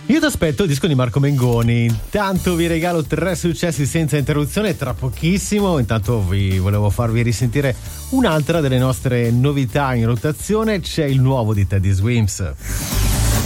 Io ti aspetto il disco di Marco Mengoni. Intanto vi regalo 3 successi senza interruzione tra pochissimo. Intanto vi volevo farvi risentire un'altra delle nostre novità in rotazione. C'è il nuovo di Teddy Swims.